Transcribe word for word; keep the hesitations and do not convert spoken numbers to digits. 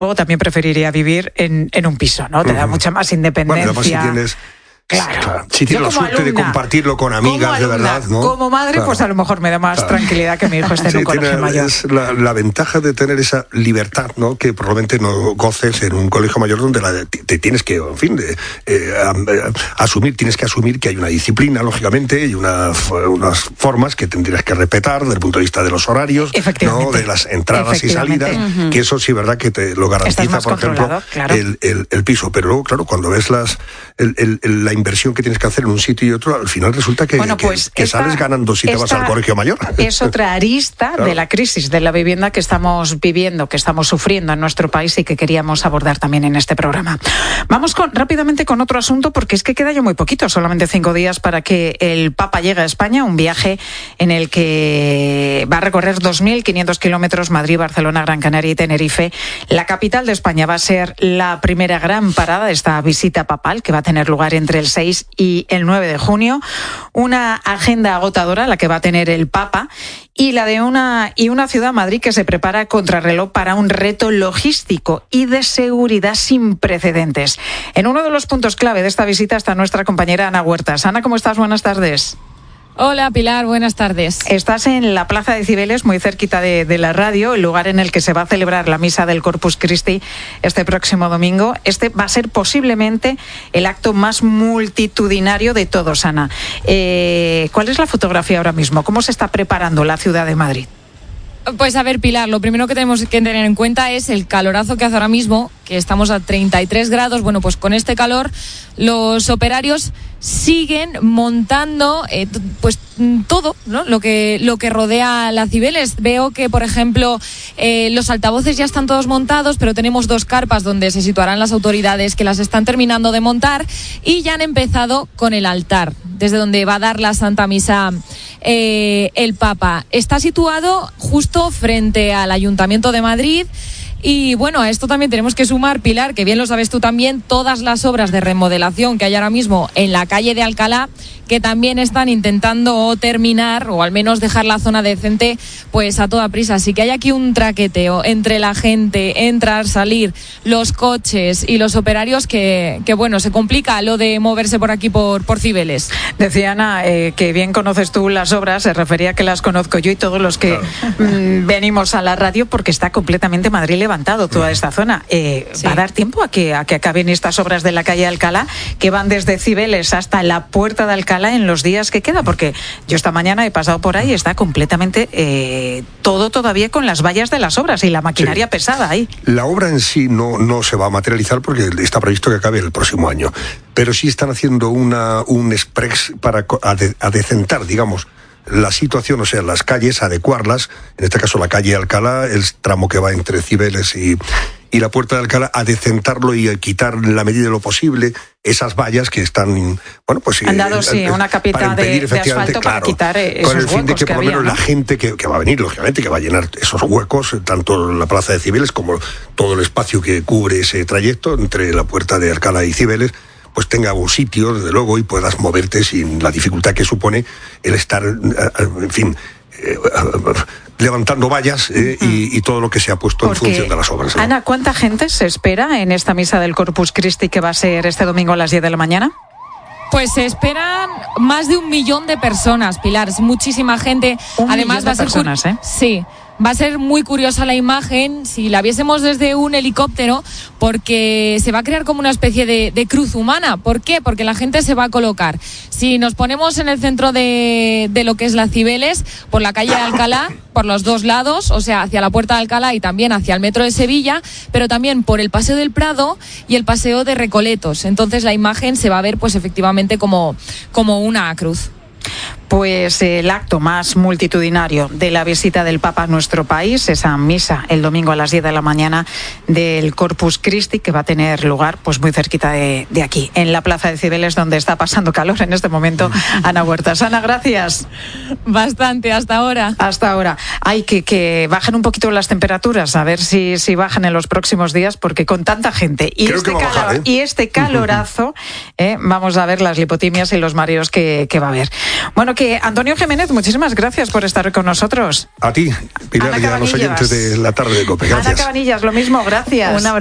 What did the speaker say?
Luego también preferiría vivir en, en un piso, ¿no? Te da mucha más independencia. Bueno, además si tienes... Claro. Claro. Si tienes la suerte alumna, de compartirlo con amigas, alumna, de verdad, ¿no? Como madre, claro. pues a lo mejor me da más claro. tranquilidad que mi hijo esté sí, en un colegio tiene, mayor. Es la, la ventaja de tener esa libertad, ¿no? Que probablemente no goces en un colegio mayor donde la, te, te tienes que, en fin, de, eh, a, a, asumir, tienes que asumir que hay una disciplina, lógicamente, y una, unas formas que tendrías que respetar desde el punto de vista de los horarios, ¿no? De las entradas y salidas, uh-huh. que eso sí, verdad, que te lo garantiza, por ejemplo, claro. el, el, el piso. Pero luego, claro, cuando ves las el, el, la inversión que tienes que hacer en un sitio y otro, al final resulta que, bueno, pues que, que esta, sales ganando si te vas al colegio mayor. Es otra arista claro. de la crisis de la vivienda que estamos viviendo, que estamos sufriendo en nuestro país y que queríamos abordar también en este programa. Vamos con, rápidamente con otro asunto, porque es que queda ya muy poquito, solamente cinco días para que el Papa llegue a España, un viaje en el que va a recorrer dos mil quinientos kilómetros, Madrid, Barcelona, Gran Canaria y Tenerife. La capital de España va a ser la primera gran parada de esta visita papal, que va a tener lugar entre el seis y el nueve de junio, una agenda agotadora la que va a tener el Papa y la de una y una ciudad, Madrid, que se prepara a contrarreloj para un reto logístico y de seguridad sin precedentes. En uno de los puntos clave de esta visita está nuestra compañera Ana Huertas. Ana, ¿cómo estás? Buenas tardes. Hola Pilar, buenas tardes. Estás en la Plaza de Cibeles, muy cerquita de, de la radio, el lugar en el que se va a celebrar la misa del Corpus Christi este próximo domingo. Este va a ser posiblemente el acto más multitudinario de todos, Ana. Eh, ¿Cuál es la fotografía ahora mismo? ¿Cómo se está preparando la ciudad de Madrid? Pues a ver, Pilar, lo primero que tenemos que tener en cuenta es el calorazo que hace ahora mismo, que estamos a treinta y tres grados. Bueno, pues con este calor los operarios siguen montando eh, pues todo, ¿no? Lo que lo que rodea la Cibeles. Veo que, por ejemplo, eh, los altavoces ya están todos montados, pero tenemos dos carpas donde se situarán las autoridades que las están terminando de montar y ya han empezado con el altar, desde donde va a dar la Santa Misa eh, el Papa. Está situado justo frente al Ayuntamiento de Madrid. Y bueno, a esto también tenemos que sumar, Pilar, que bien lo sabes tú también, todas las obras de remodelación que hay ahora mismo en la calle de Alcalá, que también están intentando terminar o al menos dejar la zona decente pues a toda prisa. Así que hay aquí un traqueteo entre la gente, entrar, salir, los coches y los operarios que, que bueno, se complica lo de moverse por aquí por, por Cibeles. Decía Ana eh, que bien conoces tú las obras, se refería a que las conozco yo y todos los que claro. mm, venimos a la radio, porque está completamente Madrid levantado toda esta zona. Eh, sí. ¿Va a dar tiempo a que, a que acaben estas obras de la calle Alcalá, que van desde Cibeles hasta la Puerta de Alcalá en los días que queda? Porque yo esta mañana he pasado por ahí y está completamente eh, todo todavía con las vallas de las obras y la maquinaria sí. pesada ahí. La obra en sí no, no se va a materializar porque está previsto que acabe el próximo año, pero sí están haciendo una, un express para adecentar, digamos, la situación, o sea, las calles, adecuarlas, en este caso la calle Alcalá, el tramo que va entre Cibeles y, y la Puerta de Alcalá, adecentarlo y quitar en la medida de lo posible esas vallas que están, bueno, pues... Han dado, eh, sí, una capita para impedir, de, de asfalto claro, para quitar esos con el fin de que, que por lo menos había, ¿no? La gente que, que va a venir, lógicamente, que va a llenar esos huecos, tanto la Plaza de Cibeles como todo el espacio que cubre ese trayecto entre la Puerta de Alcalá y Cibeles, pues tenga un sitio, desde luego, y puedas moverte sin la dificultad que supone el estar, en fin, eh, levantando vallas eh, y, y todo lo que se ha puesto Porque, en función de las obras, ¿no? Ana, ¿cuánta gente se espera en esta misa del Corpus Christi que va a ser este domingo a las diez de la mañana? Pues se esperan más de un millón de personas, Pilar, es muchísima gente. Un Además millón va a ser de personas, ¿eh? Sí. Va a ser muy curiosa la imagen si la viésemos desde un helicóptero, porque se va a crear como una especie de, de cruz humana. ¿Por qué? Porque la gente se va a colocar. Si nos ponemos en el centro de, de lo que es la Cibeles, por la calle de Alcalá, por los dos lados, o sea, hacia la Puerta de Alcalá y también hacia el metro de Sevilla, pero también por el Paseo del Prado y el Paseo de Recoletos. Entonces la imagen se va a ver pues efectivamente como, como una cruz. Pues el acto más multitudinario de la visita del Papa a nuestro país, esa misa el domingo a las diez de la mañana del Corpus Christi, que va a tener lugar pues muy cerquita de, de aquí, en la Plaza de Cibeles, donde está pasando calor en este momento Ana Huertas. Ana, gracias. Bastante, hasta ahora. Hasta ahora. Hay que, que bajen un poquito las temperaturas, a ver si, si bajan en los próximos días, porque con tanta gente y, este, calor, bajar, ¿eh? y este calorazo, eh, vamos a ver las lipotimias y los mareos que, que va a haber. Bueno, que Antonio Jiménez, muchísimas gracias por estar con nosotros. A ti, Pilar, y a los oyentes de la tarde de COPE. Gracias. Ana Cabanillas, lo mismo, gracias. Un abrazo.